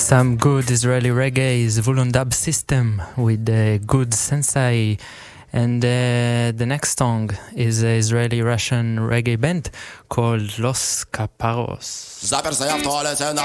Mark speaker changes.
Speaker 1: Some good Israeli reggae is Vulon Dub System with a good sensei, and the next song is an Israeli-Russian reggae band called Los Caparros.
Speaker 2: Заперся я в туалете на